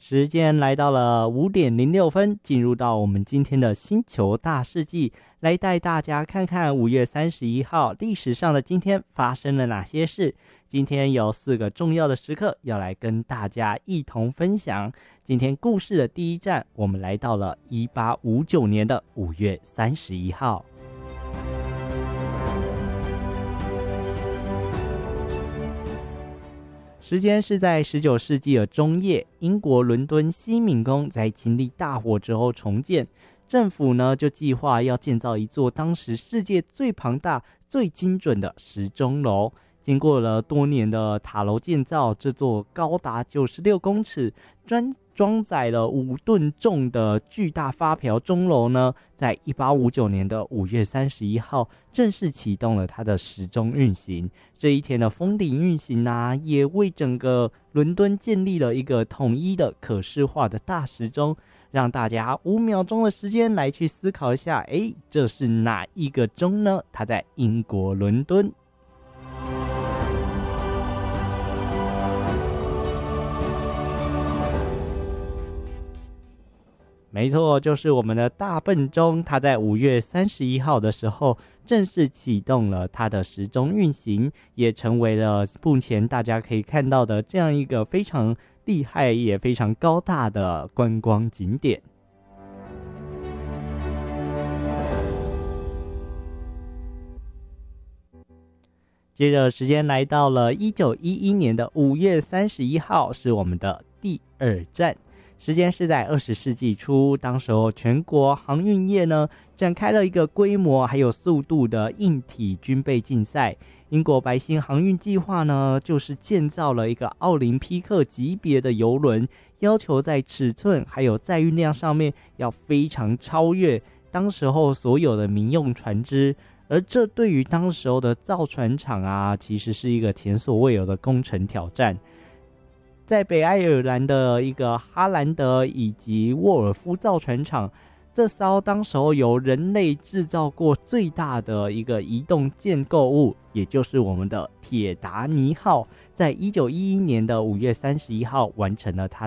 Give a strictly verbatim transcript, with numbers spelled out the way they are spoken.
时间来到了五点零六分，进入到我们今天的星球大事记，来带大家看看五月三十一号历史上的今天发生了哪些事。今天有四个重要的时刻要来跟大家一同分享。今天故事的第一站，我们来到了一八五九年的五月三十一号。时间是在十九世纪的中叶，英国伦敦西敏宫在经历大火之后重建，政府呢就计划要建造一座当时世界最庞大、最精准的时钟楼。经过了多年的塔楼建造，这座高达九十六公尺、专装载了五吨重的巨大发条钟楼呢，在一八五九年的五月三十一号正式启动了它的时钟运行。这一天的封顶运行啊，也为整个伦敦建立了一个统一的可视化的大时钟，让大家五秒钟的时间来去思考一下，诶，这是哪一个钟呢？它在英国伦敦。没错，就是我们的大笨钟，它在五月三十一号的时候正式启动了它的时钟运行，也成为了目前大家可以看到的这样一个非常厉害也非常高大的观光景点。接着时间来到了一九一一年的五月三十一号，是我们的第二站。时间是在二十世纪初，当时候全国航运业呢展开了一个规模还有速度的硬体军备竞赛。英国白星航运计划呢，就是建造了一个奥林匹克级别的邮轮，要求在尺寸还有载运量上面要非常超越当时候所有的民用船只。而这对于当时候的造船厂啊，其实是一个前所未有的工程挑战。在北爱尔兰的一个哈兰德以及沃尔夫造船厂，这艘当时候由人类制造过最大的一个移动建构物，也就是我们的铁达尼号，在一九一一年的五月三十一号完成了它